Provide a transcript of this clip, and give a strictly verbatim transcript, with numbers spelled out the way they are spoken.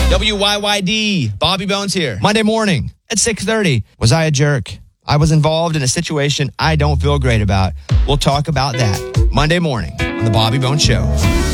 W Y Y D, Bobby Bones here. Monday morning at six thirty. Was I a jerk? I was involved in a situation I don't feel great about. We'll talk about that Monday morning on The Bobby Bones Show.